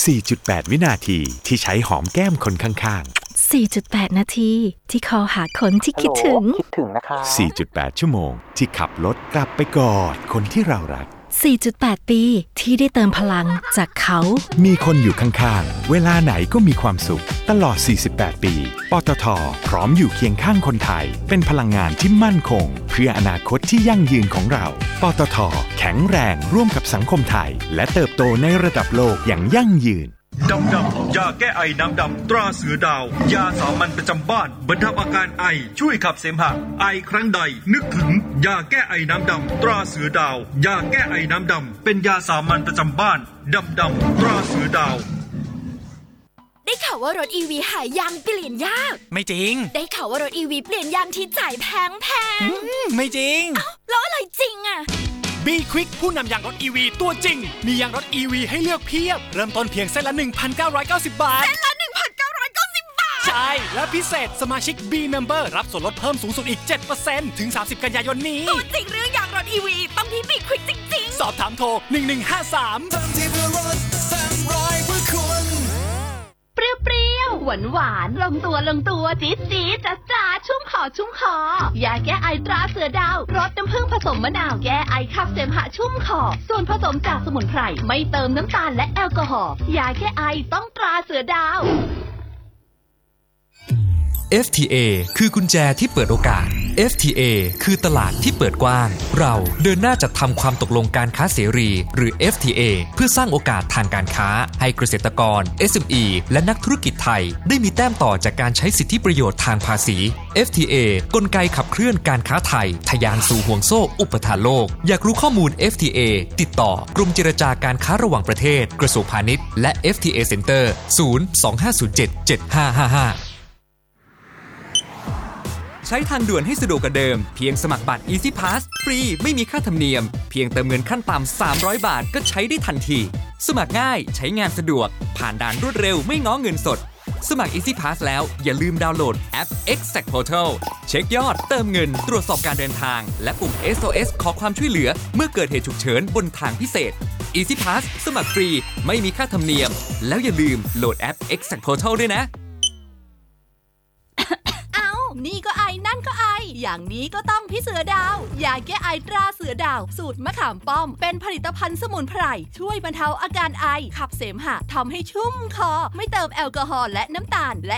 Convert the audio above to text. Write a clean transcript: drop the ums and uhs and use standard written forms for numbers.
4.8 วินาทีที่ใช้หอมแก้มคนข้างๆ 4.8 นาทีที่คอหาคนที่คิดถึงนะคะ 4.8 ชั่วโมงที่ขับรถกลับไปกอดคนที่เรารัก 4.8 ปีที่ได้เติมพลังจากเขามีคนอยู่ข้างๆเวลาไหนก็มีความสุขตลอด 48 ปี ปตท.พร้อมอยู่เคียงข้างคนไทยเป็นพลังงานที่มั่นคงเพื่ออนาคตที่ยั่งยืนของเรา ปตท.แข็งแรงร่วมกับสังคมไทยและเติบโตในระดับโลกอย่างยั่งยืนดำยาแก้ไอน้ำดำตราเสือดาวยาสามัญประจำบ้านบรรเทาอาการไอช่วยขับเสมหะไอครั้งใดนึกถึงยาแก้ไอน้ำดำตราเสือดาวยาแก้ไอน้ำดำเป็นยาสามัญประจำบ้านดำตราเสือดาวได้ข่าวว่ารถ EV หายางเปลี่ยนยากไม่จริงได้ข่าวว่ารถ EV เปลี่ยนยางที่จ่ายแพงไม่จริงแล้วอะไรจริงอะ B Quick ผู้นำยางรถ EV ตัวจริงมียางรถ EV ให้เลือกเพียบเริ่มต้นเพียงเส้นละ 1,990 บาทเส้นละ 1,990 บาทใช่และพิเศษสมาชิก B Member รับส่วนลดเพิ่มสูงสุดอีก 7% ถึง 30 กันยายนนี้ตัวจริงเรื่องยางรถ EV ต้องที่ B Quick จริงๆสอบถามโทร 1153 เปรี้ยวๆหวานๆลงตัวจี๊ดจ๊าชุ่มคอยาแก้ไอตราเสือดาวรสน้ำผึ้งผสมมะนาวแก้ไอขับเสมหะชุ่มคอส่วนผสมจากสมุนไพรไม่เติมน้ำตาลและแอลกอฮอล์ยาแก้ไอต้องตราเสือดาว FTA คือกุญแจที่เปิดโอกาส FTA คือตลาดที่เปิดกว้างเราเดินหน้าจัดทำความตกลงการค้าเสรีหรือ FTA เพื่อสร้างโอกาสทางการค้าให้เกษตรกร SME และนักธุรกิจไทยได้มีแต้มต่อจากการใช้สิทธิประโยชน์ทางภาษี FTA กลไกขับเคลื่อนการค้าไทยทะยานสู่ห่วงโซ่อุปทานโลกอยากรู้ข้อมูล FTA ติดต่อกรมเจรจาการค้าระหว่างประเทศกระทรวงพาณิชย์และ FTA Center 025077555ใช้ทางด่วนให้สะดวกกว่าเดิมเพียงสมัครบัตร Easy Pass ฟรีไม่มีค่าธรรมเนียมเพียงเติมเงินขั้นต่ำ300 บาทก็ใช้ได้ทันทีสมัครง่ายใช้งานสะดวกผ่านด่านรวดเร็วไม่ง้อเงินสดสมัคร Easy Pass แล้วอย่าลืมดาวน์โหลดแอป Exact Portal เช็คยอดเติมเงินตรวจสอบการเดินทางและปุ่ม SOS ขอความช่วยเหลือเมื่อเกิดเหตุฉุกเฉินบนทางพิเศษ Easy Pass สมัครฟรีไม่มีค่าธรรมเนียมแล้วอย่าลืมโหลดแอป Exact Portal ด้วยนะนี่ก็ไอนั่นก็ไออย่างนี้ก็ต้องพี่เสือดาวยาแก้ไอตราเสือดาวสูตรมะขามป้อมเป็นผลิตภัณฑ์สมุนไพรช่วยบรรเทาอาการไอขับเสมหะทำให้ชุ่มคอไม่เติมแอลกอฮอล์และน้ำตาลและ